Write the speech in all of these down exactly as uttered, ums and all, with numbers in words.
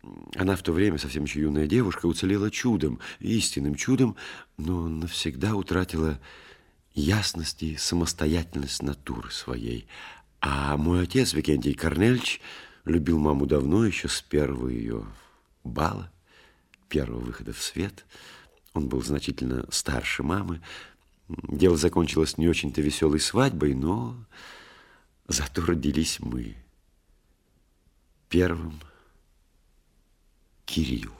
Она в то время, совсем еще юная девушка, уцелела чудом, истинным чудом, но навсегда утратила ясность и самостоятельность натуры своей. А мой отец, Викентий Корнельевич, любил маму давно, еще с первого ее бала, первого выхода в свет. Он был значительно старше мамы. Дело закончилось не очень-то веселой свадьбой, но зато родились мы. Первым Кирилл.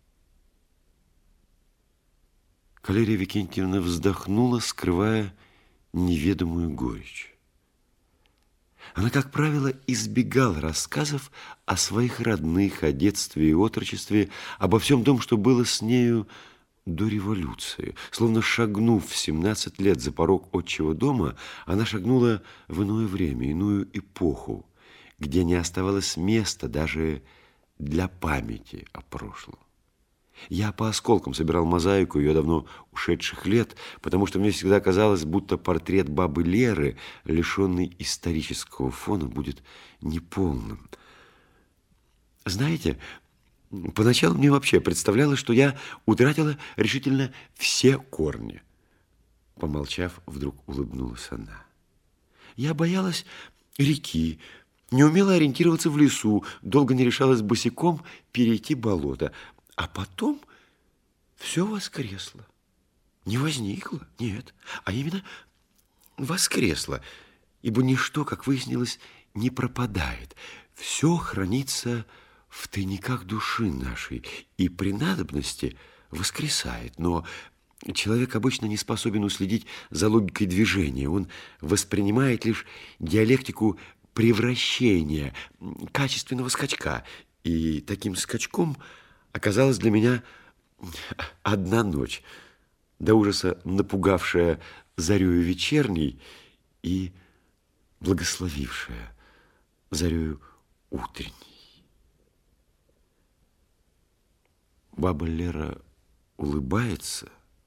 Калерия Викентьевна вздохнула, скрывая неведомую горечь. Она, как правило, избегала рассказов о своих родных, о детстве и отрочестве, обо всем том, что было с нею до революции. Словно шагнув в семнадцать лет за порог отчего дома, она шагнула в иное время, иную эпоху, где не оставалось места даже для памяти о прошлом. Я по осколкам собирал мозаику ее давно ушедших лет, потому что мне всегда казалось, будто портрет бабы Леры, лишенный исторического фона, будет неполным. Знаете, поначалу мне вообще представлялось, что я утратила решительно все корни. Помолчав, вдруг улыбнулась она. Я боялась реки, не умела ориентироваться в лесу, долго не решалась босиком перейти болото. А потом все воскресло. Не возникло, нет, а именно воскресло. Ибо ничто, как выяснилось, не пропадает. Все хранится в тайниках души нашей и при надобности воскресает. Но человек обычно не способен уследить за логикой движения. Он воспринимает лишь диалектику превращения, качественного скачка. И таким скачком оказалась для меня одна ночь, до ужаса напугавшая зарею вечерней и благословившая зарею утренней. Баба Лера улыбается,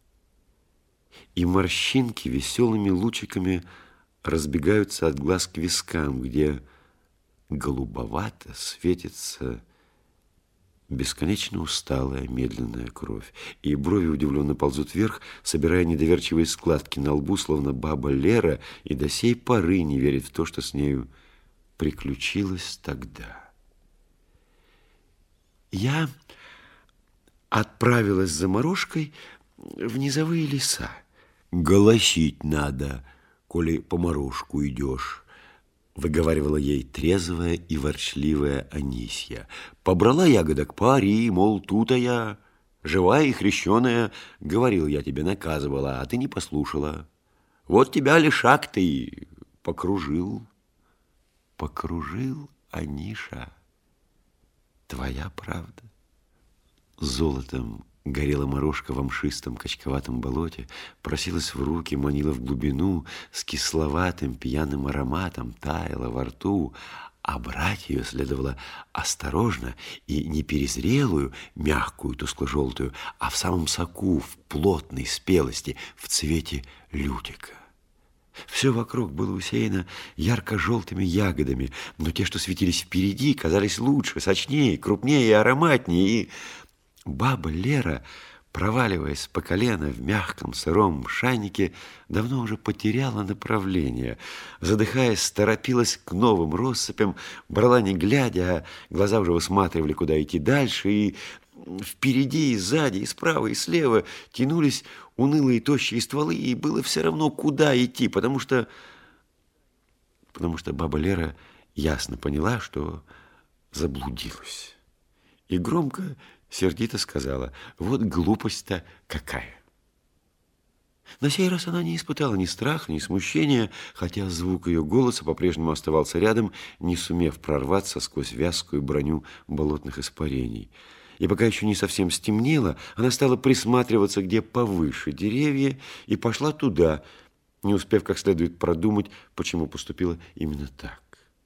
и морщинки веселыми лучиками разбегаются от глаз к вискам, где голубовато светится бесконечно усталая, медленная кровь, и брови удивленно ползут вверх, собирая недоверчивые складки на лбу, словно баба Лера и до сей поры не верит в то, что с нею приключилось тогда. Я отправилась за морожкой в низовые леса. «Голосить надо, коли по морожку идешь», выговаривала ей трезвая и ворчливая Анисья. «Побрала ягодок пари, мол, тут-то я, живая и хрещеная, говорил я тебе, наказывала, а ты не послушала. Вот тебя лишак ты покружил». Покружил, Аниша, твоя правда. Золотом горела морожка в мшистом качковатом болоте, просилась в руки, манила в глубину, с кисловатым пьяным ароматом таяла во рту, а брать ее следовало осторожно и не перезрелую, мягкую, тускло-желтую, а в самом соку, в плотной спелости, в цвете лютика. Все вокруг было усеяно ярко-желтыми ягодами, но те, что светились впереди, казались лучше, сочнее, крупнее и ароматнее, и баба Лера, проваливаясь по колено в мягком сыром шайнике, давно уже потеряла направление. Задыхаясь, торопилась к новым россыпям, брала не глядя, а глаза уже высматривали, куда идти дальше, и впереди, и сзади, и справа, и слева тянулись унылые тощие стволы, и было все равно, куда идти, потому что, потому что баба Лера ясно поняла, что заблудилась. И громко, сердито сказала: «Вот глупость-то какая!» На сей раз она не испытала ни страха, ни смущения, хотя звук ее голоса по-прежнему оставался рядом, не сумев прорваться сквозь вязкую броню болотных испарений. И пока еще не совсем стемнело, она стала присматриваться, где повыше деревья, и пошла туда, не успев как следует продумать, почему поступила именно так.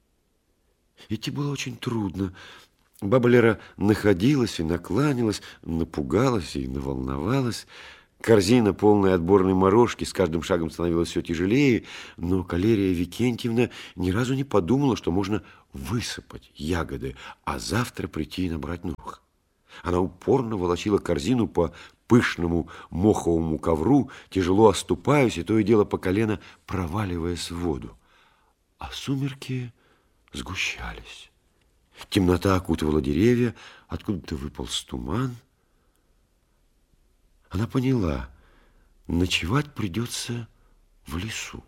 Идти было очень трудно. Баба Лера находилась и накланялась, напугалась и наволновалась. Корзина, полная отборной морожки, с каждым шагом становилась все тяжелее, но Калерия Викентьевна ни разу не подумала, что можно высыпать ягоды, а завтра прийти и набрать новых. Она упорно волочила корзину по пышному моховому ковру, тяжело оступаясь и то и дело по колено проваливаясь в воду. А сумерки сгущались. Темнота окутывала деревья, откуда-то выполз туман. Она поняла, ночевать придется в лесу.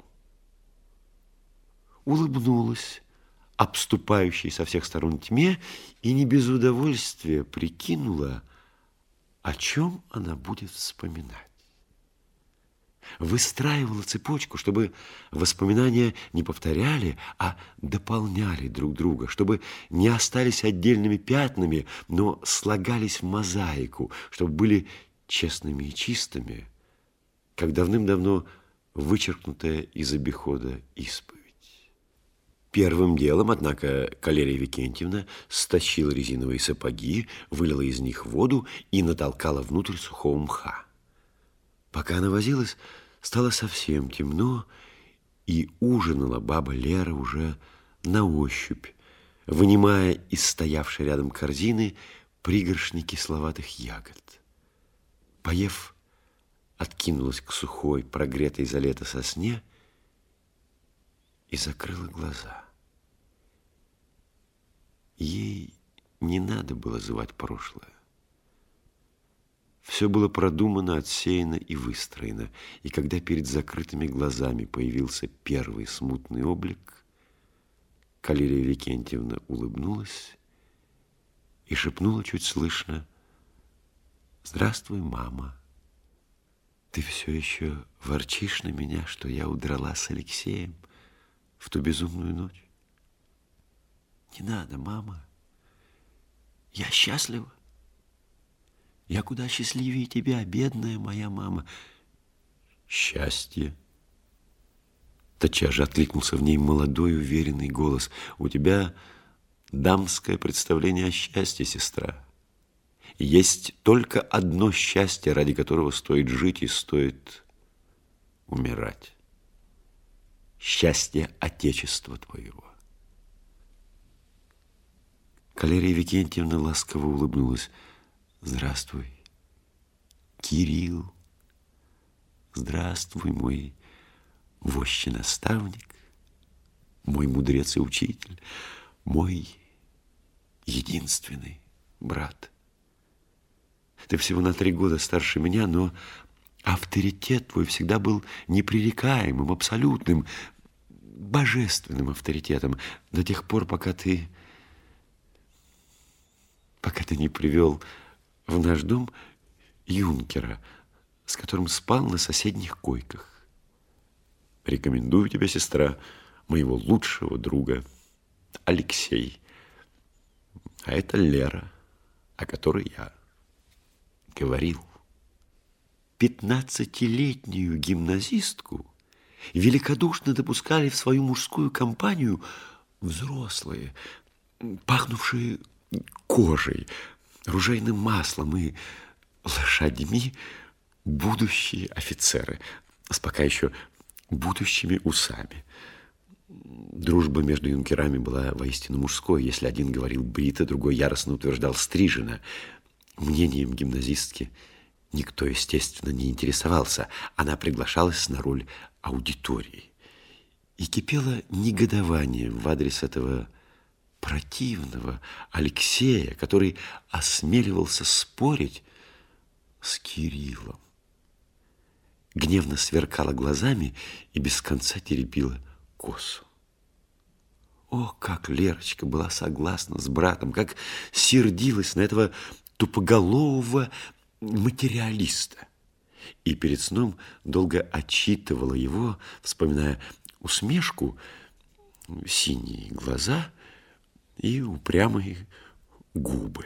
Улыбнулась обступающей со всех сторон тьме и не без удовольствия прикинула, о чем она будет вспоминать. Выстраивала цепочку, чтобы воспоминания не повторяли, а дополняли друг друга, чтобы не остались отдельными пятнами, но слагались в мозаику, чтобы были честными и чистыми, как давным-давно вычеркнутая из обихода исповедь. Первым делом, однако, Калерия Викентьевна стащила резиновые сапоги, вылила из них воду и натолкала внутрь сухого мха. Пока она возилась, стало совсем темно, и ужинала баба Лера уже на ощупь, вынимая из стоявшей рядом корзины пригоршни кисловатых ягод. Поев, откинулась к сухой, прогретой за лето сосне и закрыла глаза. Ей не надо было звать прошлое. Все было продумано, отсеяно и выстроено, и когда перед закрытыми глазами появился первый смутный облик, Калерия Викентьевна улыбнулась и шепнула чуть слышно: «Здравствуй, мама. Ты все еще ворчишь на меня, что я удрала с Алексеем в ту безумную ночь? Не надо, мама. Я счастлива. Я куда счастливее тебя, бедная моя мама». «Счастье?» Тотчас же откликнулся в ней молодой, уверенный голос. «У тебя дамское представление о счастье, сестра. Есть только одно счастье, ради которого стоит жить и стоит умирать. Счастье Отечества твоего». Калерия Викентьевна ласково улыбнулась. «Здравствуй, Кирилл. Здравствуй, мой вождь-наставник, мой мудрец и учитель, мой единственный брат. Ты всего на три года старше меня, но авторитет твой всегда был непререкаемым, абсолютным, божественным авторитетом до тех пор, пока ты, пока ты не привел в наш дом юнкера, с которым спал на соседних койках. Рекомендую тебе, сестра, моего лучшего друга Алексей. А это Лера, о которой я говорил». Пятнадцатилетнюю гимназистку великодушно допускали в свою мужскую компанию взрослые, пахнувшие кожей, ружейным маслом и лошадьми будущие офицеры с пока еще будущими усами. Дружба между юнкерами была воистину мужской. Если один говорил брито, другой яростно утверждал стрижено. Мнением гимназистки никто, естественно, не интересовался. Она приглашалась на роль аудитории. И кипело негодование в адрес этого противного Алексея, который осмеливался спорить с Кириллом. Гневно сверкала глазами и без конца теребила косу. О, как Лерочка была согласна с братом, как сердилась на этого тупоголового материалиста. И перед сном долго отчитывала его, вспоминая усмешку, синие глаза и упрямые губы.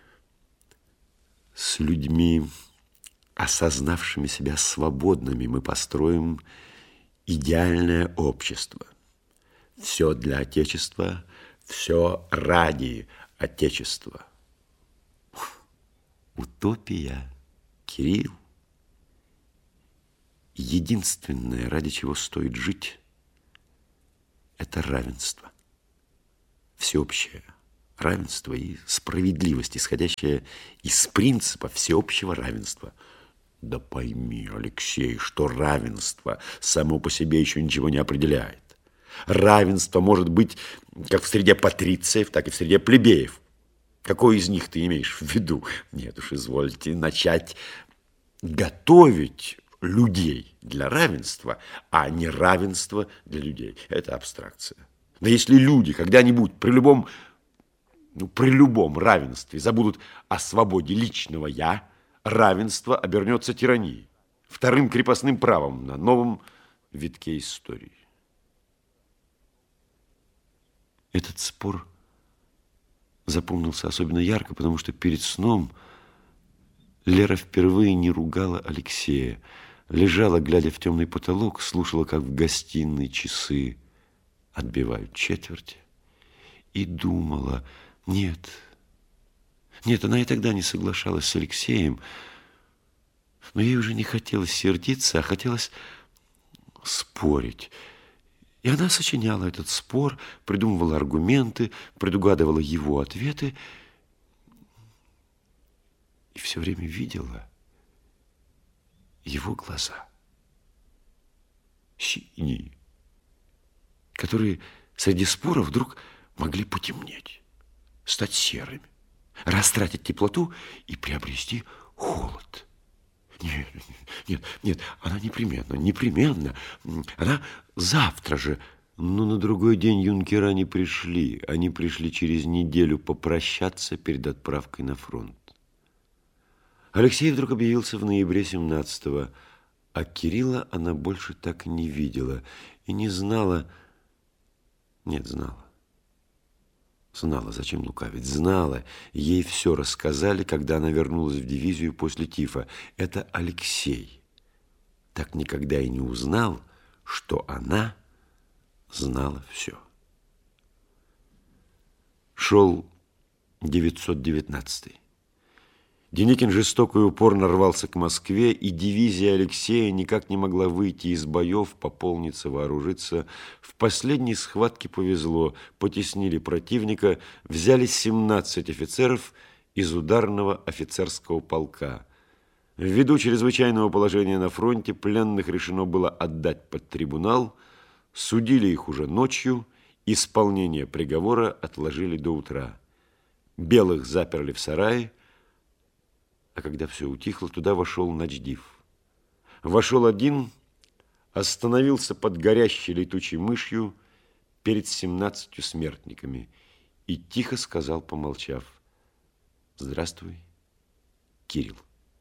С людьми, осознавшими себя свободными, мы построим идеальное общество. Все для Отечества, все ради Отечества. Утопия, Кирилл. единственное, ради чего стоит жить, это равенство. Всеобщее равенство и справедливость, исходящая из принципа всеобщего равенства. Да пойми, Алексей, что равенство само по себе еще ничего не определяет. Равенство может быть как в среде патрициев, так и в среде плебеев. Какой из них ты имеешь в виду? Нет уж, извольте начать готовить людей для равенства, а не равенство для людей. Это абстракция. Но если люди когда-нибудь при любом, ну, при любом равенстве забудут о свободе личного «я», равенство обернется тиранией, вторым крепостным правом на новом витке истории. Этот спор запомнился особенно ярко, потому что перед сном Лера впервые не ругала Алексея. Лежала, глядя в темный потолок, слушала, как в гостиной часы отбивают четверти, и думала: нет, нет, она и тогда не соглашалась с Алексеем, но ей уже не хотелось сердиться, а хотелось спорить. И она сочиняла этот спор, придумывала аргументы, предугадывала его ответы и все время видела его глаза, синие, которые среди споров вдруг могли потемнеть, стать серыми, растратить теплоту и приобрести холод. Нет, нет, нет, она непременно, непременно, она завтра же. Но на другой день юнкера не пришли, они пришли через неделю попрощаться перед отправкой на фронт. Алексей вдруг объявился в ноябре семнадцатого, а Кирилла она больше так и не видела и не знала. Нет, знала. Знала, зачем лукавить. Знала, ей все рассказали, когда она вернулась в дивизию после тифа. Это Алексей так никогда и не узнал, что она знала все. Шел девятьсот девятнадцатый. Деникин жестоко и упорно рвался к Москве, и дивизия Алексея никак не могла выйти из боев, пополниться, вооружиться. В последней схватке повезло. Потеснили противника, взяли семнадцать офицеров из ударного офицерского полка. Ввиду чрезвычайного положения на фронте пленных решено было отдать под трибунал, судили их уже ночью, исполнение приговора отложили до утра. Белых заперли в сарае, а когда все утихло, туда вошел начдив. Вошел один, остановился под горящей летучей мышью перед семнадцатью смертниками и тихо сказал, помолчав: «Здравствуй, Кирилл».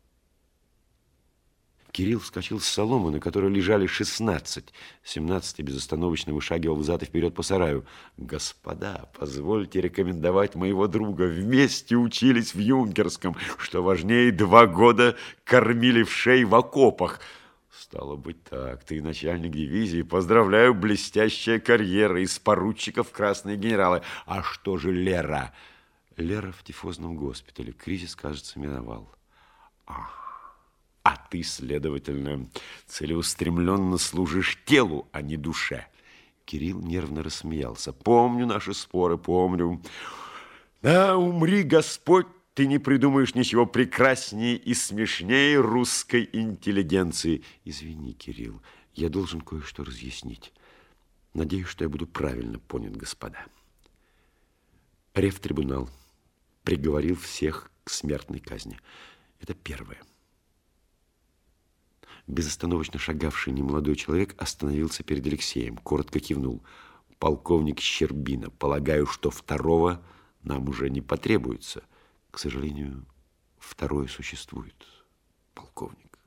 Кирилл вскочил с соломы, на которой лежали шестнадцать. Семнадцатый безостановочно вышагивал взад и вперед по сараю. «Господа, позвольте рекомендовать моего друга. Вместе учились в юнкерском. Что важнее, два года кормили вшей в окопах». «Стало быть так, ты начальник дивизии. Поздравляю, блестящая карьера. Из поручиков красные генералы. А что же Лера?» «Лера в тифозном госпитале. Кризис, кажется, миновал». «Ах. А ты, следовательно, целеустремленно служишь телу, а не душе». Кирилл нервно рассмеялся. «Помню наши споры, помню. Да, умри, Господь, ты не придумаешь ничего прекраснее и смешнее русской интеллигенции». «Извини, Кирилл, я должен кое-что разъяснить. Надеюсь, что я буду правильно понят, господа. Ревтрибунал приговорил всех к смертной казни. Это первое». Безостановочно шагавший немолодой человек остановился перед Алексеем, коротко кивнул. «Полковник Щербина, полагаю, что второго нам уже не потребуется». «К сожалению, второе существует, полковник.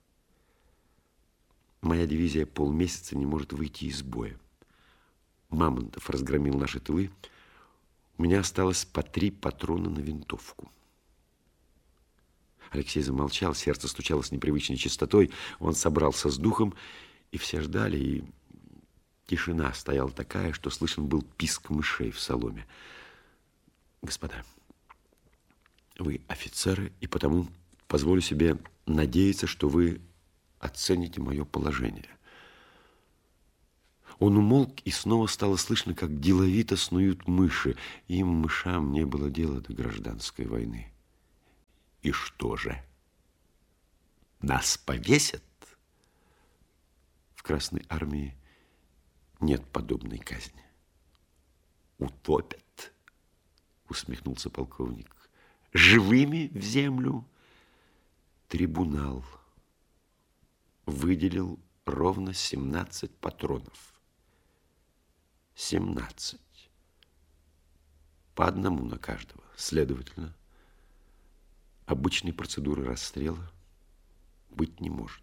Моя дивизия полмесяца не может выйти из боя. Мамонтов разгромил наши тылы. У меня осталось по три патрона на винтовку». Алексей замолчал, сердце стучало с непривычной частотой. Он собрался с духом, и все ждали, и тишина стояла такая, что слышен был писк мышей в соломе. «Господа, вы офицеры, и потому позволю себе надеяться, что вы оцените мое положение. Он умолк, и снова стало слышно, как деловито снуют мыши. Им, мышам, не было дела до гражданской войны. И что же? Нас повесят? В Красной армии нет подобной казни. Утопят, усмехнулся полковник. Живыми в землю. Трибунал выделил ровно семнадцать патронов. семнадцать. По одному на каждого. Следовательно, обычной процедуры расстрела быть не может.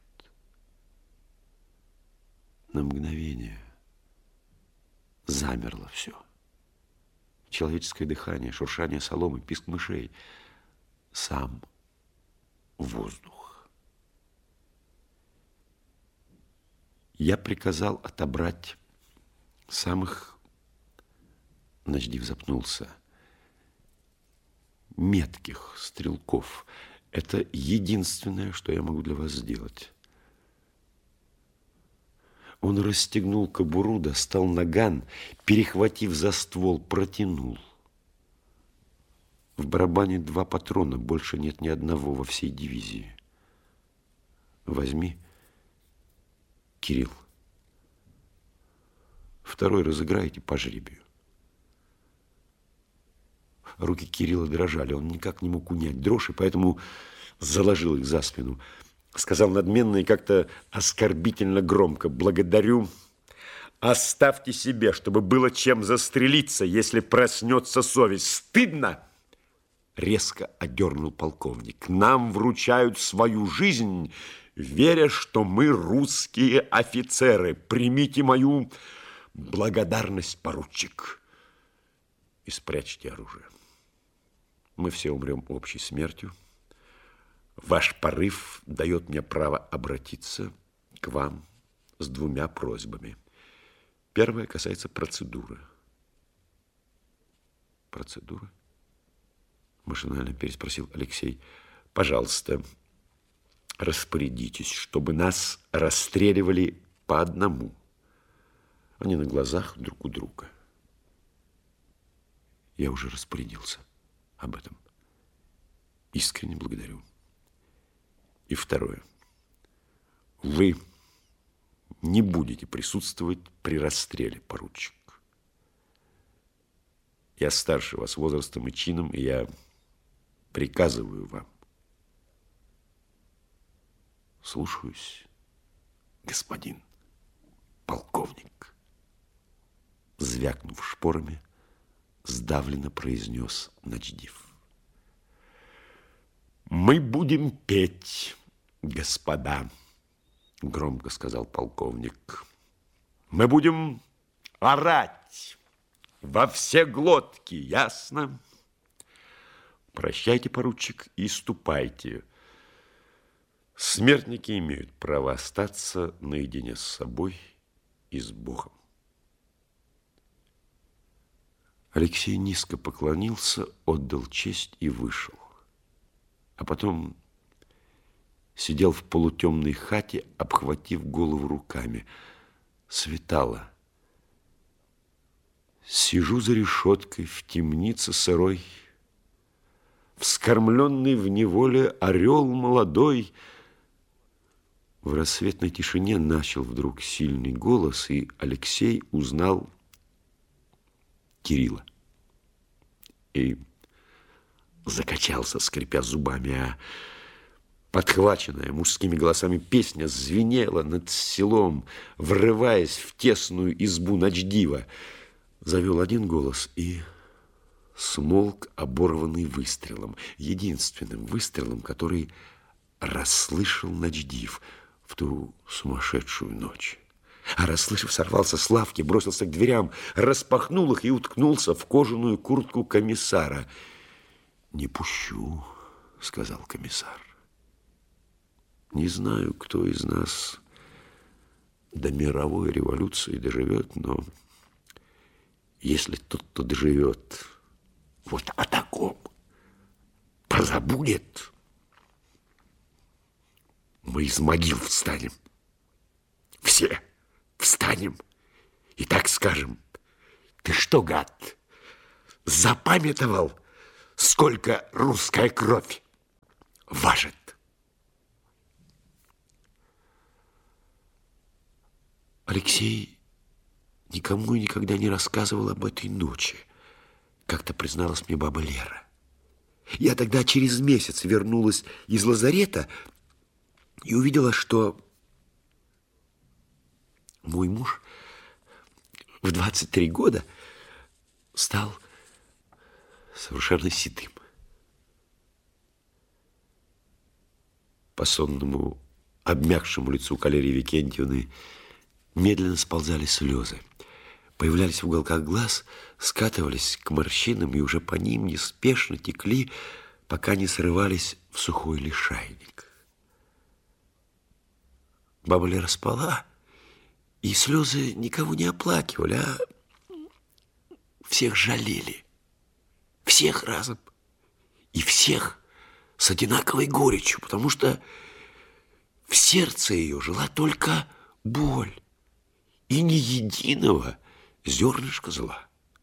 На мгновение замерло все. Человеческое дыхание, шуршание соломы, писк мышей. Сам воздух. Я приказал отобрать самых, Ночдив запнулся, метких стрелков. Это единственное, что я могу для вас сделать. Он расстегнул кобуру, достал наган, перехватив за ствол, протянул. В барабане два патрона, больше нет ни одного во всей дивизии. Возьми, Кирилл. Второй разыграйте по жребию. Руки Кирилла дрожали, он никак не мог унять дрожь, и поэтому заложил их за спину. Сказал надменно и как-то оскорбительно громко: благодарю. Оставьте себе, чтобы было чем застрелиться, если проснется совесть. Стыдно? Резко одернул полковник. Нам вручают свою жизнь, веря, что мы русские офицеры. Примите мою благодарность, поручик. И спрячьте оружие. Мы все умрем общей смертью. Ваш порыв дает мне право обратиться к вам с двумя просьбами. Первая касается процедуры. Процедуры? Машинально переспросил Алексей. Пожалуйста, распорядитесь, чтобы нас расстреливали по одному, а не на глазах друг у друга. Я уже распорядился об этом. Искренне благодарю. И второе. Вы не будете присутствовать при расстреле, поручик. Я старше вас возрастом и чином, и я приказываю вам. Слушаюсь, господин полковник. Звякнув шпорами, сдавленно произнес Ночдив. Мы будем петь, господа, громко сказал полковник. Мы будем орать во все глотки, ясно? Прощайте, поручик, и ступайте. Смертники имеют право остаться наедине с собой и с Богом. Алексей низко поклонился, отдал честь и вышел. А потом сидел в полутемной хате, обхватив голову руками. Светало. Сижу за решеткой в темнице сырой, вскормленный в неволе орел молодой. В рассветной тишине начал вдруг сильный голос, и Алексей узнал Кирилла. И закачался, скрипя зубами, а подхваченная мужскими голосами песня звенела над селом, врываясь в тесную избу Ночдива. Завел один голос и смолк, оборванный выстрелом, единственным выстрелом, который расслышал Ночдив в ту сумасшедшую ночь. А расслышав, сорвался с лавки, бросился к дверям, распахнул их и уткнулся в кожаную куртку комиссара. «Не пущу», — сказал комиссар. «Не знаю, кто из нас до мировой революции доживет, но если тот, кто доживет, вот о таком позабудет, мы из могил встанем. Все встанем и так скажем: ты что, гад, запамятовал, сколько русская кровь важит? Алексей никому и никогда не рассказывал об этой ночи, как-то призналась мне баба Лера. Я тогда через месяц вернулась из лазарета и увидела, что мой муж в двадцать три года стал совершенно седым. По сонному, обмякшему лицу Калерии Викентьевны медленно сползали слезы. Появлялись в уголках глаз, скатывались к морщинам и уже по ним неспешно текли, пока не срывались в сухой лишайник. Баба Лера спала, и слезы никого не оплакивали, а всех жалели. Всех разом. И всех с одинаковой горечью, потому что в сердце ее жила только боль и ни единого зернышко зла.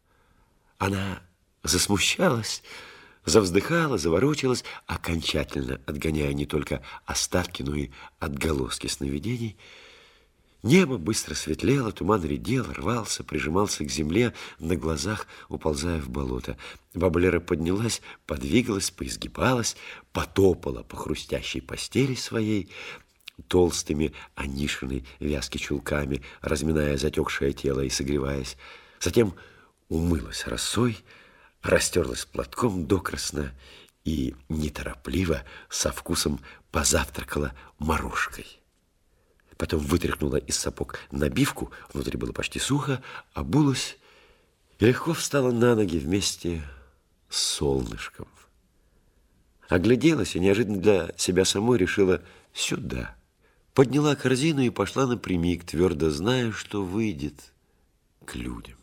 Она засмущалась, завздыхала, заворочилась, окончательно отгоняя не только остатки, но и отголоски сновидений. Небо быстро светлело, туман редел, рвался, прижимался к земле, на глазах уползая в болото. Баба Лера поднялась, подвигалась, поизгибалась, потопала по хрустящей постели своей, толстыми Анишиной вязки чулками, разминая затекшее тело и согреваясь. Затем умылась росой, растерлась платком докрасно и неторопливо, со вкусом позавтракала морожкой. Потом вытряхнула из сапог набивку, внутри было почти сухо, обулась и легко встала на ноги вместе с солнышком. Огляделась и неожиданно для себя самой решила сюда. Подняла корзину и пошла напрямик, твердо зная, что выйдет к людям.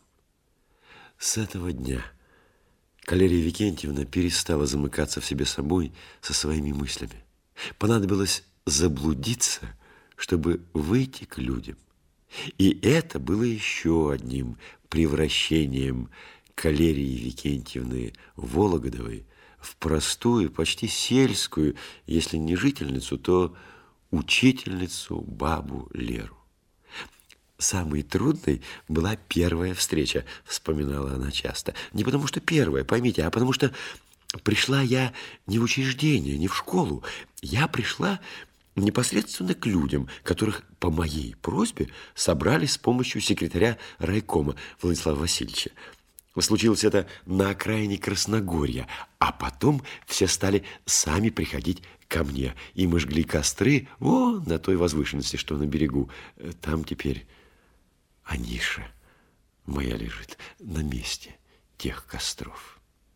С этого дня Калерия Викентьевна перестала замыкаться в себе собой со своими мыслями. Понадобилось заблудиться, чтобы выйти к людям. И это было еще одним превращением Калерии Викентьевны Вологодовой в простую, почти сельскую, если не жительницу, то учительницу бабу Леру. Самой трудной была первая встреча, вспоминала она часто. Не потому что первая, поймите, а потому что пришла я не в учреждение, не в школу. Я пришла непосредственно к людям, которых по моей просьбе собрали с помощью секретаря райкома Владислава Васильевича. Случилось это на окраине Красногорья, а потом все стали сами приходить ко мне, и мы жгли костры вон на той возвышенности, что на берегу. Там теперь Аниша моя лежит на месте тех костров.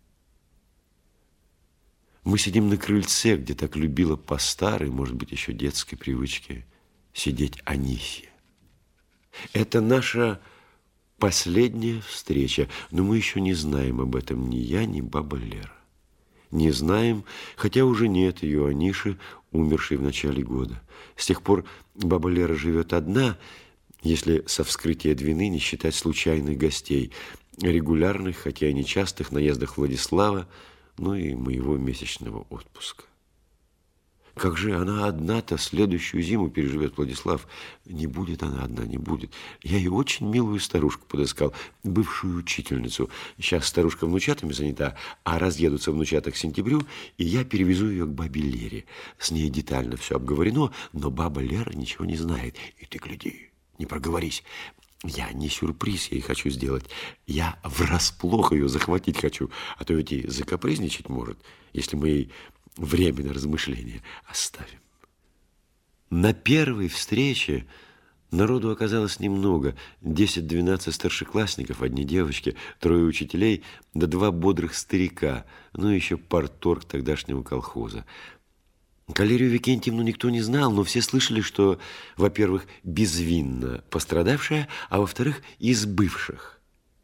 Мы сидим на крыльце, где так любила по старой, может быть, еще детской привычке сидеть Анисья. Это наша последняя встреча, но мы еще не знаем об этом ни я, ни баба Лера. Не знаем, хотя уже нет ее Аниши, умершей в начале года. С тех пор баба Лера живет одна, если со вскрытия Двины не считать случайных гостей, регулярных, хотя и нечастых наездах Владислава, ну и моего месячного отпуска. Как же она одна-то следующую зиму переживет, Владислав? Не будет она одна, не будет. Я ей очень милую старушку подыскал, бывшую учительницу. Сейчас старушка внучатами занята, а разъедутся внучата к сентябрю, и я перевезу ее к бабе Лере. С ней детально все обговорено, но баба Лера ничего не знает. И ты гляди, не проговорись. Я не сюрприз ей хочу сделать. Я врасплох ее захватить хочу. А то ведь и закапризничать может, если мы ей время на размышления оставим. На первой встрече народу оказалось немного. десять-двенадцать старшеклассников, одни девочки, трое учителей, да два бодрых старика, ну и еще парторг тогдашнего колхоза. Калерию Викентьевну никто не знал, но все слышали, что, во-первых, безвинно пострадавшая, а во-вторых, из бывших.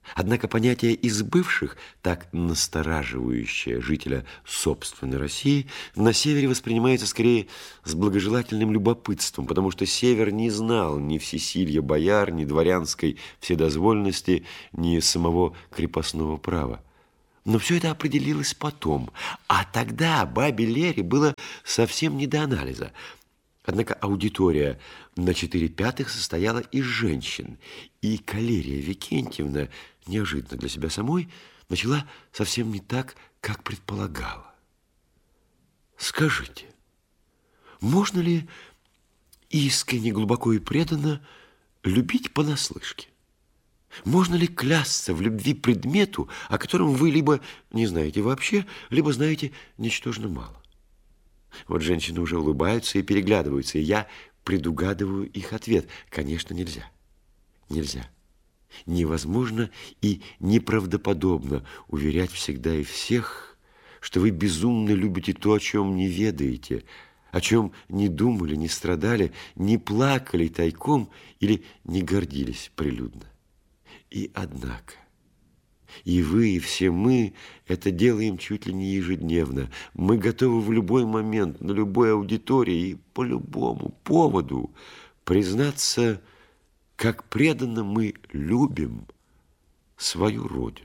Однако понятие «из бывших», так настораживающее жителя собственной России, на севере воспринимается скорее с благожелательным любопытством, потому что север не знал ни всесилья бояр, ни дворянской вседозволенности, ни самого крепостного права. Но все это определилось потом, а тогда бабе Лере было совсем не до анализа. Однако аудитория на четыре пятых состояла из женщин, и Калерия Викентьевна, неожиданно для себя самой, начала совсем не так, как предполагала. Скажите, можно ли искренне, глубоко и преданно любить понаслышке? Можно ли клясться в любви предмету, о котором вы либо не знаете вообще, либо знаете ничтожно мало? Вот женщины уже улыбаются и переглядываются, и я предугадываю их ответ. Конечно, нельзя. Нельзя. Невозможно и неправдоподобно уверять всегда и всех, что вы безумно любите то, о чем не ведаете, о чем не думали, не страдали, не плакали тайком или не гордились прилюдно. И однако... И вы, и все мы это делаем чуть ли не ежедневно. Мы готовы в любой момент, на любой аудитории и по любому поводу признаться, как преданно мы любим свою родину.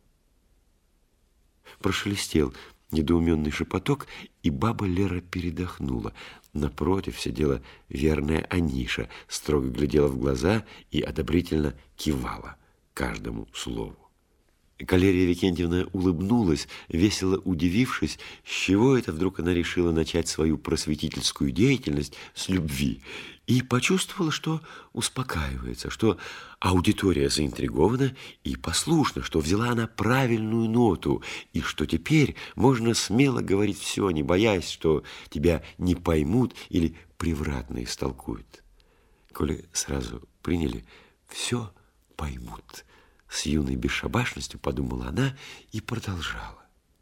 Прошелестел недоуменный шепоток, и баба Лера передохнула. Напротив сидела верная Аниша, строго глядела в глаза и одобрительно кивала каждому слову. Калерия Викентьевна улыбнулась, весело удивившись, с чего это вдруг она решила начать свою просветительскую деятельность с любви, и почувствовала, что успокаивается, что аудитория заинтригована и послушна, что взяла она правильную ноту, и что теперь можно смело говорить все, не боясь, что тебя не поймут или превратно истолкуют. Коли сразу приняли, все поймут. С юной бесшабашностью подумала она и продолжала.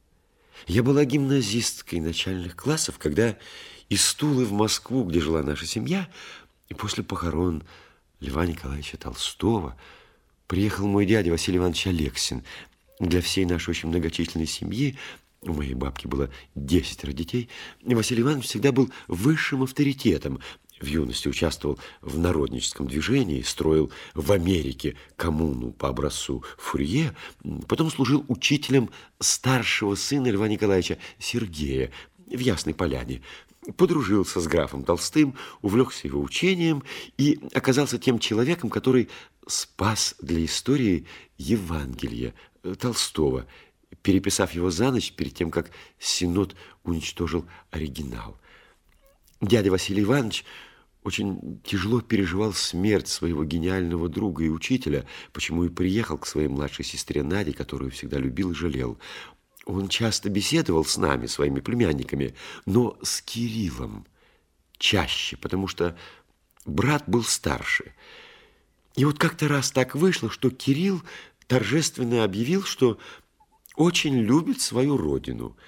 Я была гимназисткой начальных классов, когда из Тулы в Москву, где жила наша семья, и после похорон Льва Николаевича Толстого приехал мой дядя Василий Иванович Алексин. Для всей нашей очень многочисленной семьи, у моей бабки было десятеро детей, Василий Иванович всегда был высшим авторитетом. В юности участвовал в народническом движении, строил в Америке коммуну по образцу Фурье, потом служил учителем старшего сына Льва Николаевича Сергея в Ясной Поляне, подружился с графом Толстым, увлекся его учением и оказался тем человеком, который спас для истории Евангелие Толстого, переписав его за ночь перед тем, как Синод уничтожил оригинал. Дядя Василий Иванович очень тяжело переживал смерть своего гениального друга и учителя, почему и приехал к своей младшей сестре Наде, которую всегда любил и жалел. Он часто беседовал с нами, своими племянниками, но с Кириллом чаще, потому что брат был старше. И вот как-то раз так вышло, что Кирилл торжественно объявил, что очень любит свою родину.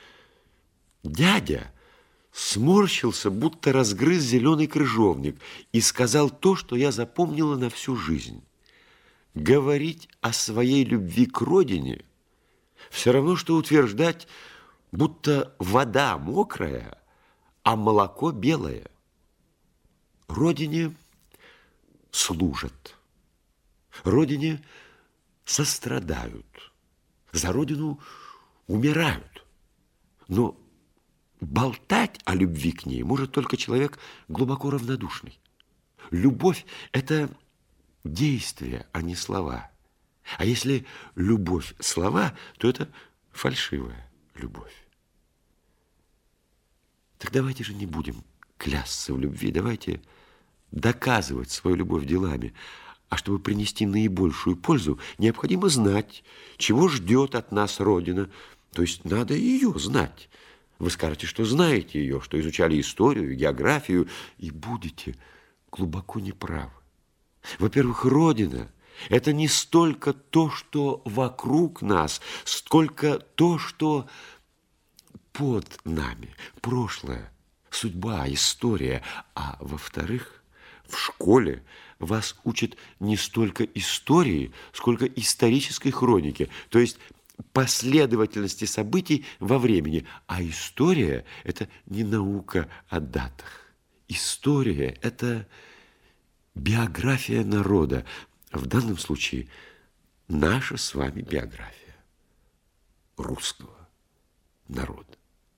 Дядя сморщился, будто разгрыз зеленый крыжовник, и сказал то, что я запомнила на всю жизнь. Говорить о своей любви к родине все равно, что утверждать, будто вода мокрая, а молоко белое. Родине служат, родине сострадают, за родину умирают, но болтать о любви к ней может только человек глубоко равнодушный. Любовь – это действие, а не слова. А если любовь – слова, то это фальшивая любовь. Так давайте же не будем клясться в любви, давайте доказывать свою любовь делами. А чтобы принести наибольшую пользу, необходимо знать, чего ждет от нас Родина. То есть надо ее знать. Вы скажете, что знаете ее, что изучали историю, географию, и будете глубоко неправы. Во-первых, Родина – это не столько то, что вокруг нас, сколько то, что под нами. Прошлое, судьба, история. А во-вторых, В школе вас учат не столько истории, сколько исторической хроники, то есть последовательности событий во времени. А история – это не наука о датах. История – это биография народа. В данном случае наша с вами биография русского народа.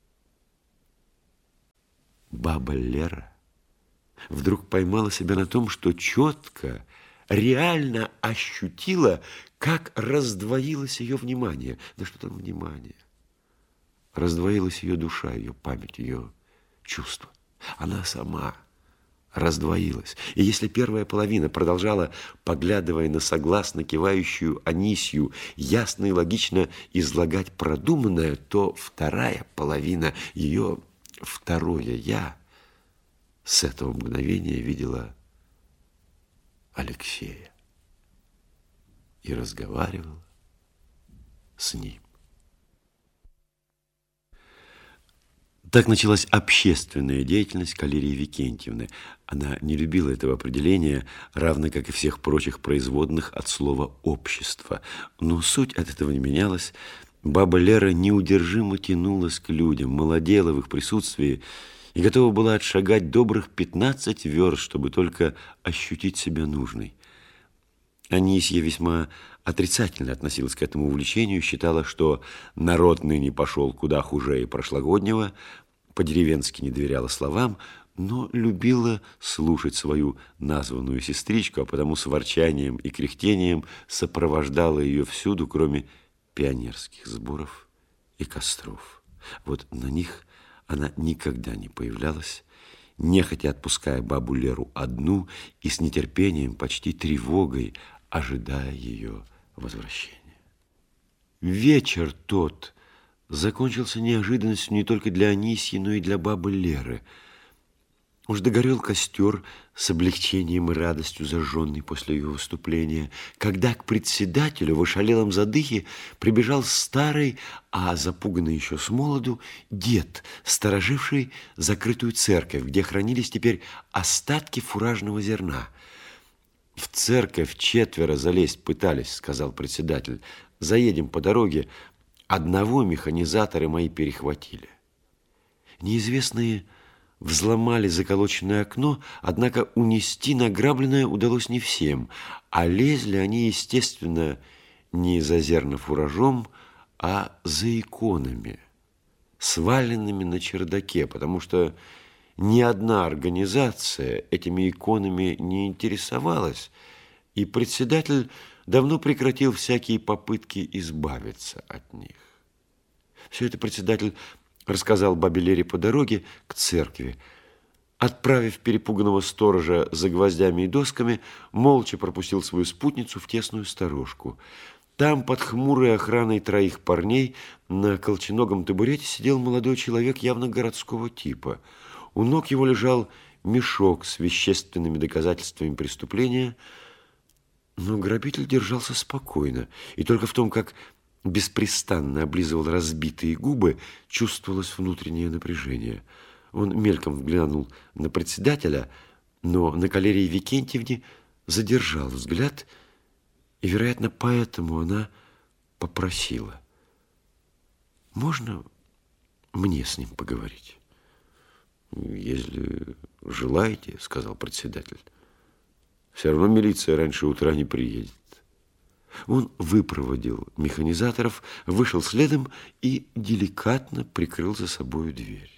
Баба Лера вдруг поймала себя на том, что четко, реально ощутила, как раздвоилось ее внимание. Да что там внимание? Раздвоилась ее душа, ее память, ее чувства. Она сама раздвоилась. И если первая половина продолжала, поглядывая на согласно кивающую Анисью, ясно и логично излагать продуманное, то вторая половина, ее второе «я», с этого мгновения видела Алексея и разговаривала с ним. Так началась общественная деятельность Калерии Викентьевны. Она не любила этого определения, равно как и всех прочих производных от слова «общество». Но суть от этого не менялась. Баба Лера неудержимо тянулась к людям, молодела в их присутствии и готова была отшагать добрых пятнадцать верст, чтобы только ощутить себя нужной. Анисья весьма отрицательно относилась к этому увлечению, считала, что народ ныне пошел куда хуже прошлогоднего, по-деревенски не доверяла словам, но любила слушать свою названную сестричку, а потому с ворчанием и кряхтением сопровождала ее всюду, кроме пионерских сборов и костров. Вот на них она никогда не появлялась, нехотя отпуская бабу Леру одну и с нетерпением, почти тревогой, ожидая ее возвращения. Вечер тот закончился неожиданностью не только для Анисьи, но и для бабы Леры. Уж догорел костер с облегчением и радостью, зажженный после ее выступления, когда к председателю в ошалелом задыхе прибежал старый, а запуганный еще с молоду, дед, стороживший закрытую церковь, где хранились теперь остатки фуражного зерна. «В церковь четверо залезть пытались», — сказал председатель. «Заедем по дороге. Одного механизаторы мои перехватили». Неизвестные взломали заколоченное окно, однако унести награбленное удалось не всем, а лезли они, естественно, не за зернофуражом, а за иконами, сваленными на чердаке, потому что ни одна организация этими иконами не интересовалась, и председатель давно прекратил всякие попытки избавиться от них. Все это председатель рассказал бабе Лере по дороге к церкви. Отправив перепуганного сторожа за гвоздями и досками, молча пропустил свою спутницу в тесную сторожку. Там, под хмурой охраной троих парней, на колченогом табурете сидел молодой человек явно городского типа. У ног его лежал мешок с вещественными доказательствами преступления, но грабитель держался спокойно, и только в том, как беспрестанно облизывал разбитые губы, чувствовалось внутреннее напряжение. Он мельком взглянул на председателя, но на Калерии Викентьевне задержал взгляд, и, вероятно, поэтому она попросила: «Можно мне с ним поговорить?» «Если желаете, — сказал председатель, — все равно милиция раньше утра не приедет». Он выпроводил механизаторов, вышел следом и деликатно прикрыл за собою дверь.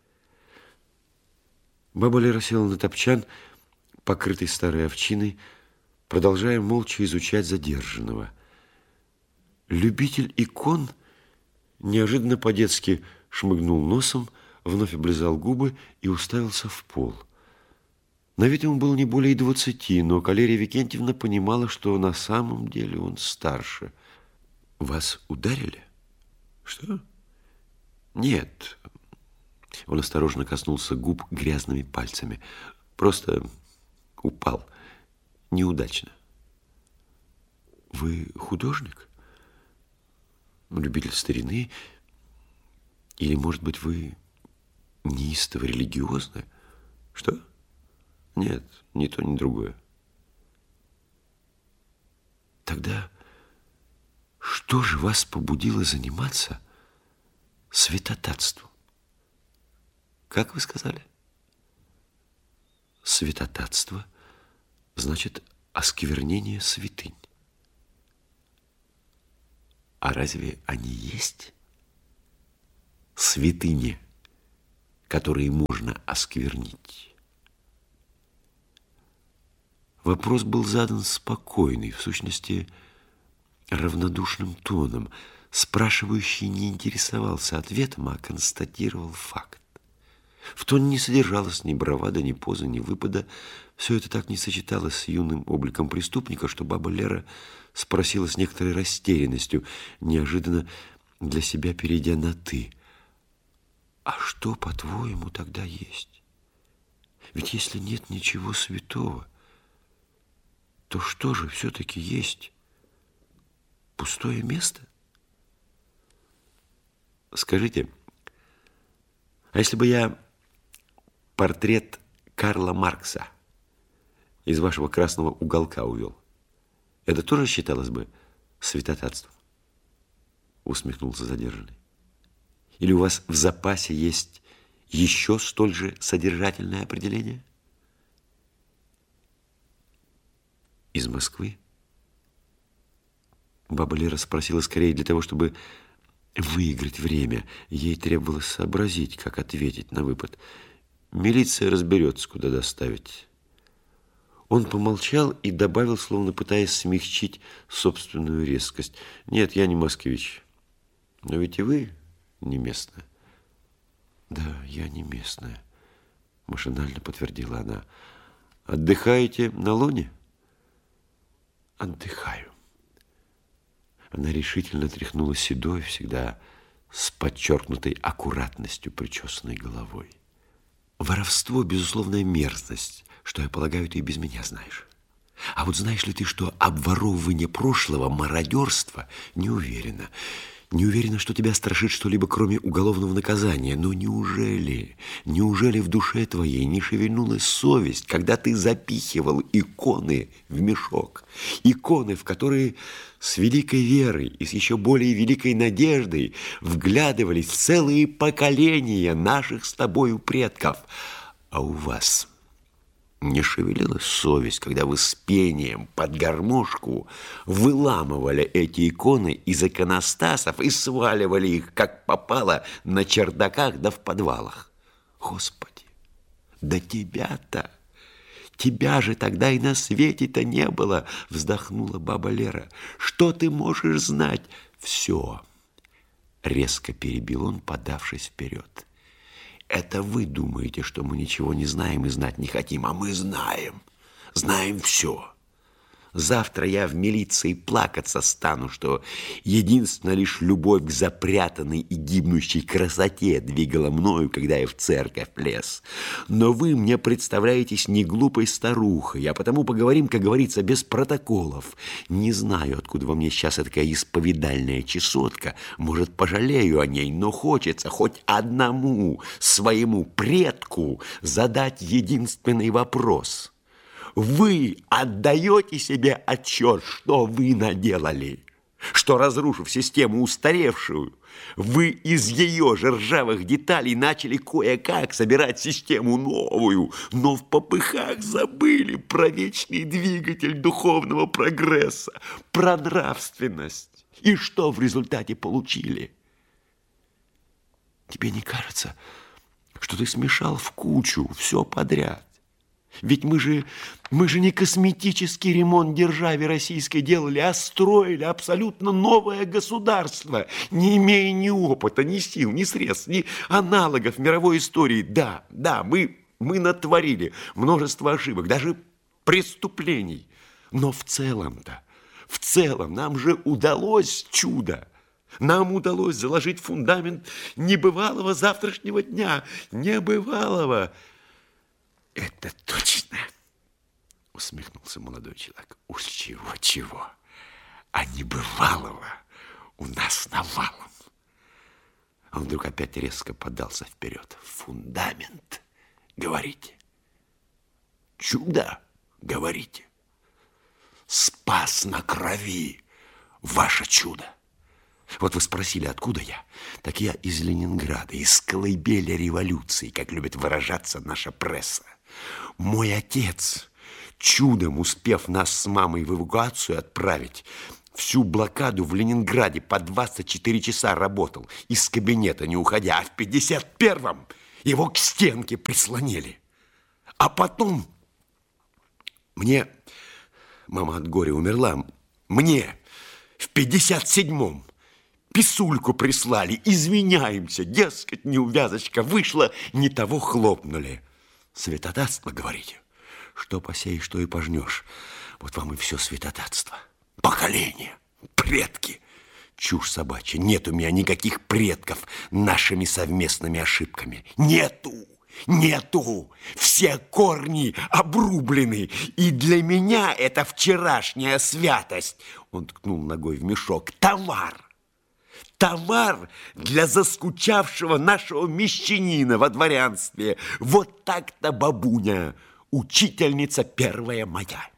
Баба Лера села на топчан, покрытый старой овчиной, продолжая молча изучать задержанного. Любитель икон неожиданно по-детски шмыгнул носом, вновь облизал губы и уставился в пол. На вид ему было не более двадцати, но Калерия Викентьевна понимала, что на самом деле он старше. «Вас ударили?» «Что?» «Нет». Он осторожно коснулся губ грязными пальцами. «Просто упал. Неудачно». «Вы художник? Любитель старины? Или, может быть, вы неистово религиозны?» «Что?» Нет, ни то, ни другое. Тогда что же вас побудило заниматься святотатством? Как вы сказали? Святотатство значит осквернение святынь. А разве они есть? Святыни, которые можно осквернить. Вопрос был задан спокойный, в сущности, равнодушным тоном. Спрашивающий не интересовался ответом, а констатировал факт. В тоне не содержалось ни бравада, ни позы, ни выпада. Все это так не сочеталось с юным обликом преступника, что баба Лера спросила с некоторой растерянностью, неожиданно для себя перейдя на «ты». А что, по-твоему, тогда есть? Ведь если нет ничего святого, то что же все-таки есть? Пустое место? Скажите, а если бы я портрет Карла Маркса из вашего красного уголка увел, это тоже считалось бы святотатством? Усмехнулся задержанный. Или у вас в запасе есть еще столь же содержательное определение? Из Москвы? Баба Лера спросила скорее для того, чтобы выиграть время. Ей требовалось сообразить, как ответить на выпад. Милиция разберется, куда доставить. Он помолчал и добавил, словно пытаясь смягчить собственную резкость. Нет, я не москвич. Но ведь и вы не местная. Да, я не местная, машинально подтвердила она. Отдыхаете на луне? Отдыхаю. Она решительно тряхнула седой, всегда с подчеркнутой аккуратностью причесанной головой. Воровство – безусловная мерзость, что, я полагаю, ты и без меня знаешь. А вот знаешь ли ты, что обворовывание прошлого, мародерство, не уверена. Не уверена, что тебя страшит что-либо, кроме уголовного наказания. Но неужели, неужели в душе твоей не шевельнулась совесть, когда ты запихивал иконы в мешок? Иконы, в которые с великой верой и с еще более великой надеждой вглядывались целые поколения наших с тобою предков. А у вас не шевелилась совесть, когда вы с пением под гармошку выламывали эти иконы из иконостасов и сваливали их, как попало, на чердаках да в подвалах? Господи, да тебя-то, тебя же тогда и на свете-то не было, вздохнула баба Лера. Что ты можешь знать? Все, резко перебил он, подавшись вперед. Это вы думаете, что мы ничего не знаем и знать не хотим, а мы знаем, знаем все. Завтра я в милиции плакаться стану, что единственно лишь любовь к запрятанной и гибнущей красоте двигала мною, когда я в церковь лез. Но вы мне представляетесь не глупой старухой, а потому поговорим, как говорится, без протоколов. Не знаю, откуда во мне сейчас такая исповедальная чесотка. Может, пожалею о ней, но хочется хоть одному своему предку задать единственный вопрос. Вы отдаете себе отчет, что вы наделали, что, разрушив систему устаревшую, вы из ее же ржавых деталей начали кое-как собирать систему новую, но в попыхах забыли про вечный двигатель духовного прогресса, про нравственность. И что в результате получили? Тебе не кажется, что ты смешал в кучу все подряд? Ведь мы же, мы же не косметический ремонт державе российской делали, а строили абсолютно новое государство, не имея ни опыта, ни сил, ни средств, ни аналогов мировой истории. Да, да, мы, мы натворили множество ошибок, даже преступлений. Но в целом-то, в целом нам же удалось чудо. Нам удалось заложить фундамент небывалого завтрашнего дня, небывалого. Это точно, усмехнулся молодой человек. Уж чего-чего, а небывалого у нас навалом. Он вдруг опять резко подался вперед. Фундамент, говорите? Чудо, говорите? Спас на крови ваше чудо. Вот вы спросили, откуда я? Так я из Ленинграда, из колыбели революции, как любит выражаться наша пресса. Мой отец, чудом успев нас с мамой в эвакуацию отправить, всю блокаду в Ленинграде по двадцать четыре часа работал, из кабинета не уходя, а в пятьдесят первом его к стенке прислонили. А потом мне, мама от горя умерла, мне в пятьдесят седьмом писульку прислали, извиняемся, дескать, неувязочка вышла, не того хлопнули. Святотатство, говорите? Что посеешь, то и пожнешь. Вот вам и все святотатство. Поколение, предки. Чушь собачья. Нет у меня никаких предков нашими совместными ошибками. Нету, нету. Все корни обрублены. И для меня это вчерашняя святость. Он ткнул ногой в мешок. Товар. Товар для заскучавшего нашего мещанина во дворянстве. Вот так-то, бабуня, учительница первая моя.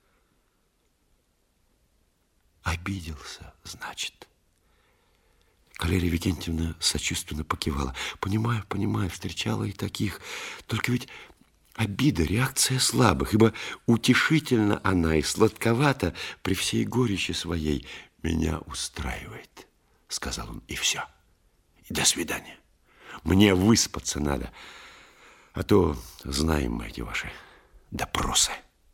Обиделся, значит. Калерия Викентьевна сочувственно покивала. Понимаю, понимаю, встречала и таких. Только ведь обида, реакция слабых, ибо утешительно она и сладковата при всей горечи своей. Меня устраивает, сказал он, и все. И до свидания. Мне выспаться надо, а то знаем мы эти ваши допросы.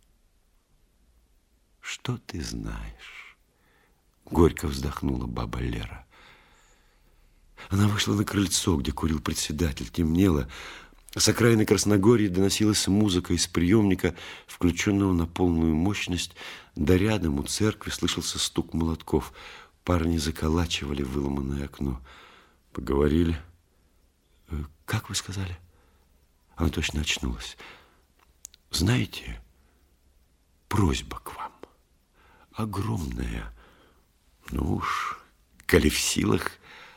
Что ты знаешь? Горько вздохнула баба Лера. Она вышла на крыльцо, где курил председатель. Темнело. С окраины Красногорья доносилась музыка из приемника, включенного на полную мощность. Да рядом у церкви слышался стук молотков. Парни заколачивали выломанное окно. Поговорили. Как вы сказали? Она точно очнулась. Знаете, просьба к вам. Огромная. Ну уж, коли в силах,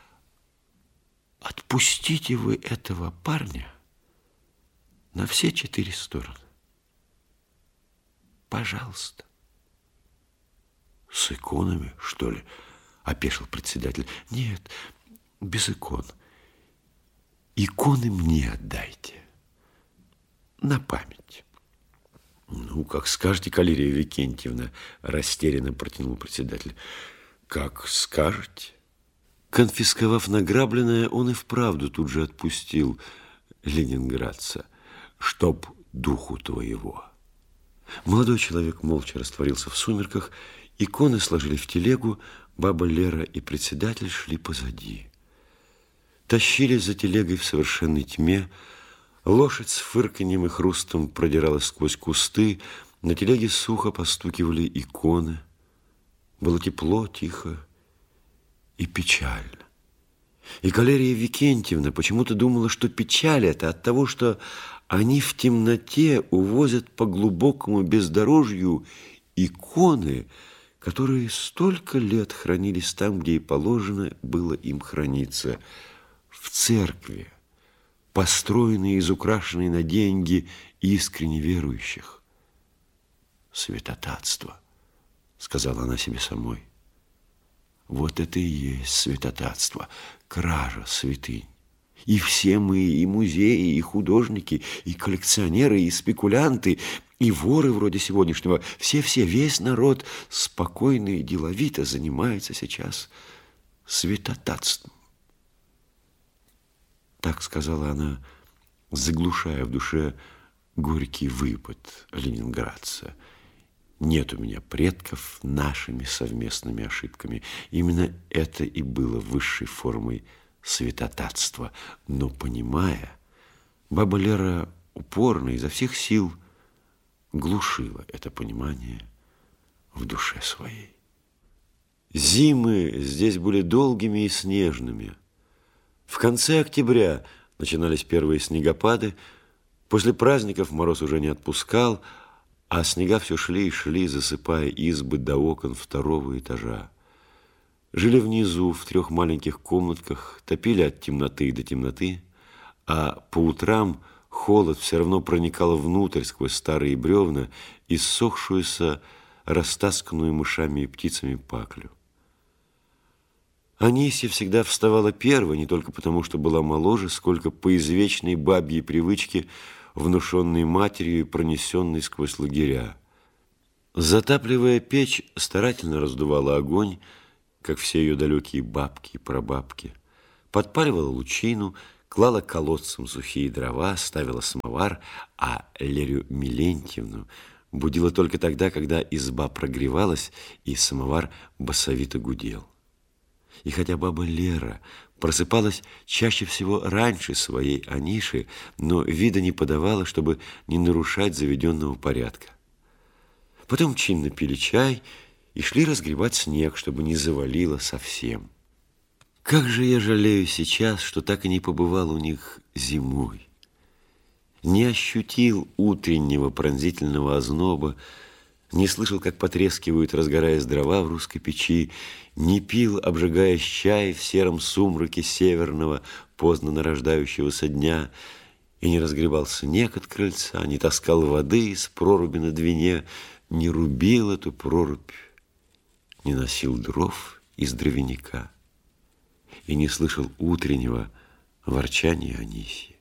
отпустите вы этого парня на все четыре стороны. Пожалуйста. С иконами, что ли? Опешил председатель. Нет, без икон. Иконы мне отдайте. На память. Ну, как скажете, Калерия Викентьевна, растерянно протянул председатель. Как скажете. Конфисковав награбленное, он и вправду тут же отпустил ленинградца. Чтоб духу твоего. Молодой человек молча растворился в сумерках. Иконы сложили в телегу. Баба Лера и председатель шли позади. Тащились за телегой в совершенной тьме. Лошадь с фырканьем и хрустом продиралась сквозь кусты. На телеге сухо постукивали иконы. Было тепло, тихо и печально. И Калерия Викентьевна почему-то думала, что печаль это от того, что они в темноте увозят по глубокому бездорожью иконы, которые столько лет хранились там, где и положено было им храниться, в церкви, построенной из украшенной на деньги искренне верующих. Святотатство, сказала она себе самой. Вот это и есть святотатство, кража святынь. И все мы, и музеи, и художники, и коллекционеры, и спекулянты, и воры вроде сегодняшнего, все-все, весь народ спокойно и деловито занимается сейчас святотатством. Так сказала она, заглушая в душе горький выпад ленинградца. Нет у меня предков нашими совместными ошибками. Именно это и было высшей формой святотатства. Но понимая, баба Лера упорно изо всех сил глушила это понимание в душе своей. Зимы здесь были долгими и снежными. В конце октября начинались первые снегопады. После праздников мороз уже не отпускал, а снега все шли и шли, засыпая избы до окон второго этажа. Жили внизу, в трех маленьких комнатках, топили от темноты до темноты, а по утрам холод все равно проникал внутрь сквозь старые бревна и ссохшуюся, растасканную мышами и птицами паклю. Анисья всегда вставала первой, не только потому, что была моложе, сколько по извечной бабьей привычке, внушенной матерью и пронесенной сквозь лагеря. Затапливая печь, старательно раздувала огонь, как все ее далекие бабки и прабабки, подпаливала лучину, клала колодцем сухие дрова, ставила самовар, а Лерю Милентьевну будила только тогда, когда изба прогревалась и самовар басовито гудел. И хотя баба Лера просыпалась чаще всего раньше своей Аниши, но вида не подавала, чтобы не нарушать заведенного порядка. Потом чинно пили чай и шли разгребать снег, чтобы не завалило совсем. Как же я жалею сейчас, что так и не побывал у них зимой. Не ощутил утреннего пронзительного озноба, не слышал, как потрескивают, разгораясь дрова в русской печи, не пил, обжигаясь чай в сером сумраке северного, поздно нарождающегося дня, и не разгребал снег от крыльца, не таскал воды из проруби на двине, не рубил эту прорубь, не носил дров из дровяника и не слышал утреннего ворчания Анисьи.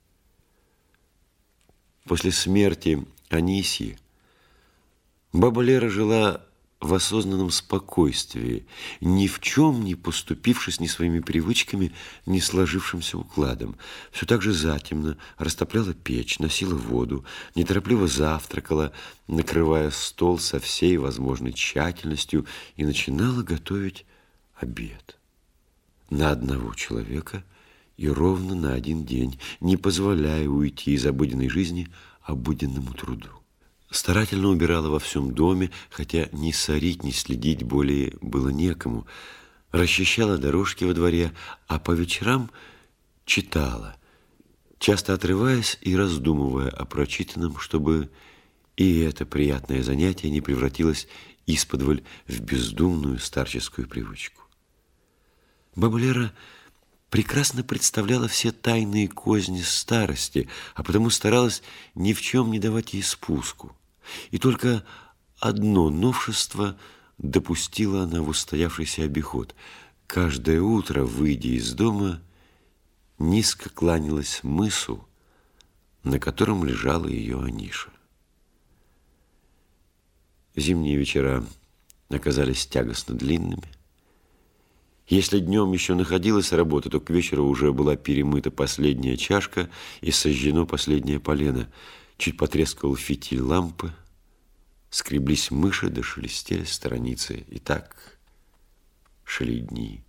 После смерти Анисьи баба Лера жила в осознанном спокойствии, ни в чем не поступившись ни своими привычками, ни сложившимся укладом. Все так же затемно растопляла печь, носила воду, неторопливо завтракала, накрывая стол со всей возможной тщательностью, и начинала готовить обед. На одного человека и ровно на один день, не позволяя уйти из обыденной жизни обыденному труду. Старательно убирала во всем доме, хотя ни сорить, ни следить более было некому. Расчищала дорожки во дворе, а по вечерам читала, часто отрываясь и раздумывая о прочитанном, чтобы и это приятное занятие не превратилось исподволь в бездумную старческую привычку. Баба Лера прекрасно представляла все тайные козни старости, а потому старалась ни в чем не давать ей спуску. И только одно новшество допустила она в устоявшийся обиход. Каждое утро, выйдя из дома, низко кланялась мысу, на котором лежала ее Аниша. Зимние вечера оказались тягостно длинными. Если днем еще находилась работа, то к вечеру уже была перемыта последняя чашка и сожжено последнее полено. Чуть потрескивал фитиль лампы, скреблись мыши, да шелестели страницы. И так шли дни.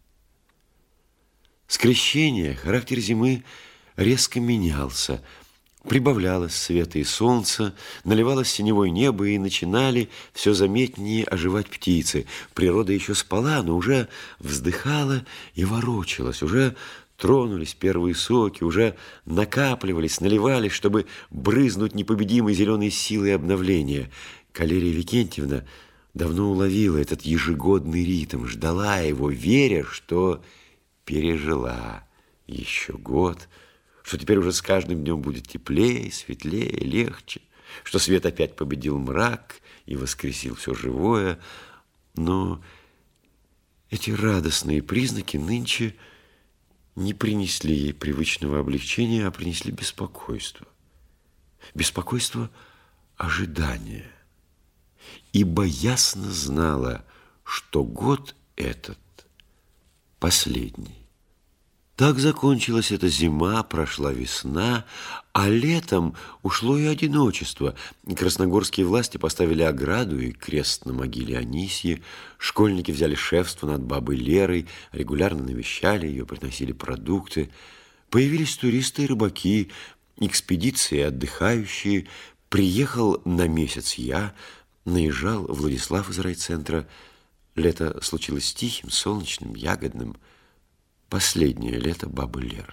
С крещения характер зимы резко менялся. Прибавлялось света и солнца, наливалось синевой небо, и начинали все заметнее оживать птицы. Природа еще спала, но уже вздыхала и ворочалась, уже тронулись первые соки, уже накапливались, наливались, чтобы брызнуть непобедимой зеленой силой обновления. Калерия Викентьевна давно уловила этот ежегодный ритм, ждала его, веря, что пережила еще год, что теперь уже с каждым днем будет теплее, светлее, легче, что свет опять победил мрак и воскресил все живое. Но эти радостные признаки нынче не принесли ей привычного облегчения, а принесли беспокойство. Беспокойство ожидания. Ибо ясно знала, что год этот последний. Так закончилась эта зима, прошла весна, а летом ушло и одиночество. Красногорские власти поставили ограду и крест на могиле Анисьи. Школьники взяли шефство над бабой Лерой, регулярно навещали ее, приносили продукты. Появились туристы и рыбаки, экспедиции отдыхающие. Приехал на месяц я, наезжал Владислав из райцентра. Лето случилось тихим, солнечным, ягодным. Последнее лето бабы Леры.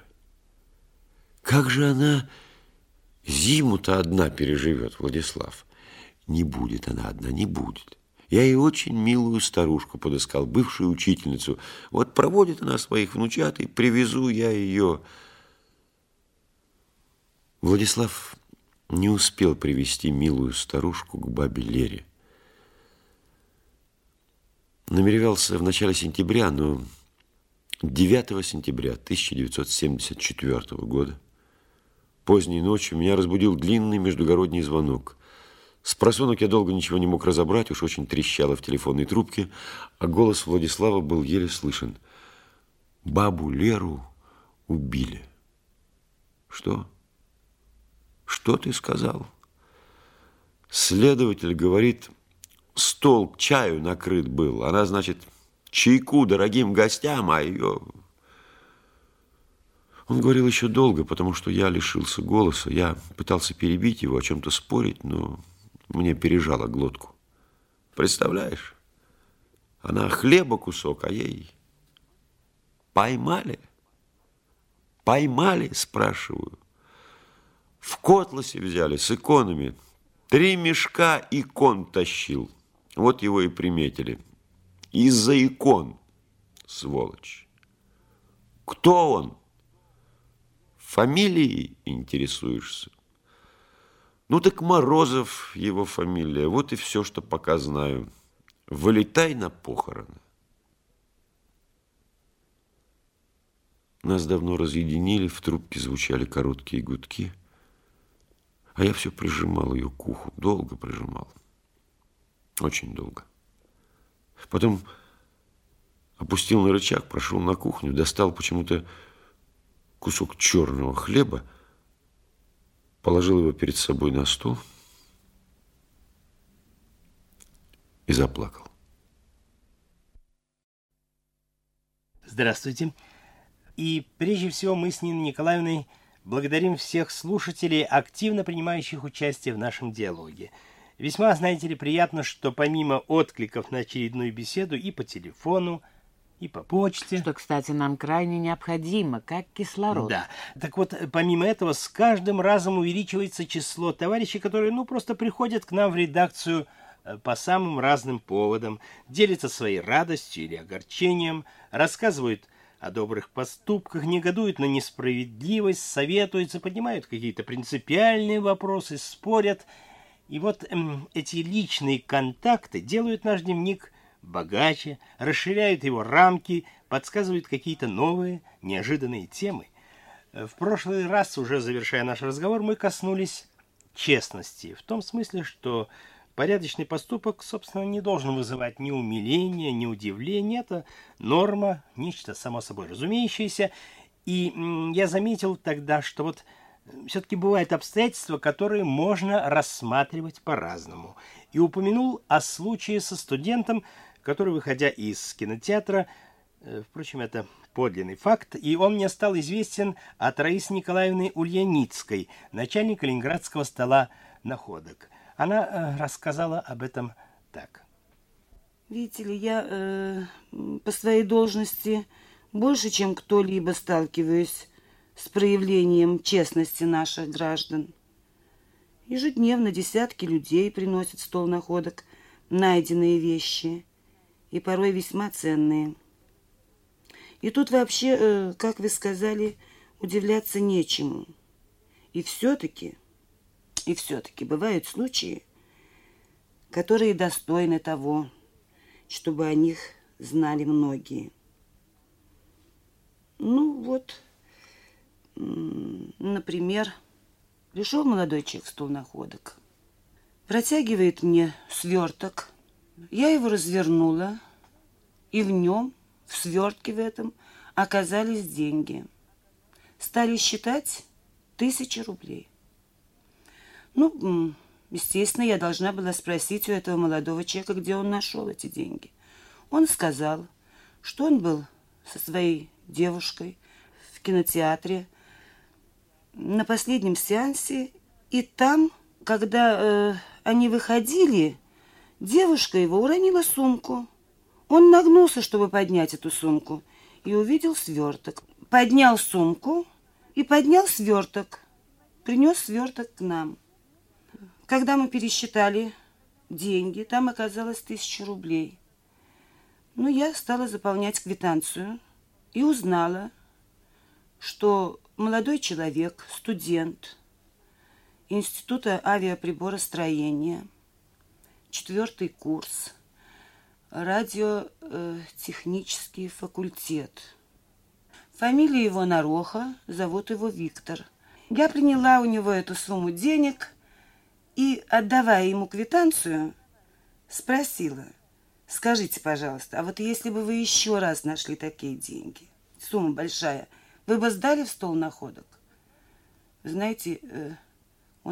Как же она зиму-то одна переживет, Владислав? Не будет она одна, не будет. Я ей очень милую старушку подыскал, бывшую учительницу. Вот проводит она своих внучат, и привезу я ее. Владислав не успел привести милую старушку к бабе Лере. Намеревался в начале сентября, но девятого сентября тысяча девятьсот семьдесят четвёртого года поздней ночью меня разбудил длинный междугородний звонок. Спросонок я долго ничего не мог разобрать, уж очень трещало в телефонной трубке, а голос Владислава был еле слышен. Бабу Леру убили. Что? Что ты сказал? Следователь говорит, стол к чаю накрыт был. Она, значит, чайку дорогим гостям, а ее... Он говорил еще долго, потому что я лишился голоса. Я пытался перебить его, о чем-то спорить, но мне пережало глотку. Представляешь? Она хлеба кусок, а ей поймали. Поймали, спрашиваю. В Котласе взяли с иконами. Три мешка икон тащил. Вот его и приметили. Из-за икон, сволочь. Кто он? Фамилией интересуешься? Ну так Морозов его фамилия. Вот и все, что пока знаю. Вылетай на похороны. Нас давно разъединили, в трубке звучали короткие гудки. А я все прижимал ее к уху. Долго прижимал. Очень долго. Потом опустил на рычаг, прошел на кухню, достал почему-то кусок черного хлеба, положил его перед собой на стол и заплакал. Здравствуйте. И прежде всего мы с Ниной Николаевной благодарим всех слушателей, активно принимающих участие в нашем диалоге. Весьма, знаете ли, приятно, что помимо откликов на очередную беседу и по телефону, и по почте... Что, кстати, нам крайне необходимо, как кислород. Да. Так вот, помимо этого, с каждым разом увеличивается число товарищей, которые, ну, просто приходят к нам в редакцию по самым разным поводам, делятся своей радостью или огорчением, рассказывают о добрых поступках, негодуют на несправедливость, советуются, поднимают какие-то принципиальные вопросы, спорят. И вот эм, эти личные контакты делают наш дневник богаче, расширяют его рамки, подсказывают какие-то новые, неожиданные темы. В прошлый раз, уже завершая наш разговор, мы коснулись честности, в том смысле, что порядочный поступок, собственно, не должен вызывать ни умиления, ни удивления. Это норма, нечто само собой разумеющееся. И м, я заметил тогда, что вот все-таки бывают обстоятельства, которые можно рассматривать по-разному. И упомянул о случае со студентом, который, выходя из кинотеатра, э, впрочем, это подлинный факт, и он мне стал известен от Раисы Николаевны Ульяницкой, начальника Ленинградского стола находок. Она э, рассказала об этом так. Видите ли, я э, по своей должности больше, чем кто-либо, сталкиваюсь с проявлением честности наших граждан. Ежедневно десятки людей приносят в стол находок найденные вещи, и порой весьма ценные. И тут вообще, э, как вы сказали, удивляться нечему. И все-таки... И все-таки бывают случаи, которые достойны того, чтобы о них знали многие. Ну вот, например, пришел молодой человек в стол находок, протягивает мне сверток, я его развернула, и в нем, в свертке в этом, оказались деньги. Стали считать тысячи рублей. Ну, естественно, я должна была спросить у этого молодого человека, где он нашел эти деньги. Он сказал, что он был со своей девушкой в кинотеатре на последнем сеансе, и там, когда э, они выходили, девушка его уронила сумку. Он нагнулся, чтобы поднять эту сумку, и увидел сверток. Поднял сумку и поднял сверток, принес сверток к нам. Когда мы пересчитали деньги, там оказалось тысяча рублей. Ну, я стала заполнять квитанцию и узнала, что молодой человек, студент, Института авиаприборостроения, четвертый курс, радиотехнический факультет. Фамилия его Нароха, зовут его Виктор. Я приняла у него эту сумму денег и, отдавая ему квитанцию, спросила: скажите, пожалуйста, а вот если бы вы еще раз нашли такие деньги, сумма большая, вы бы сдали в стол находок? Знаете,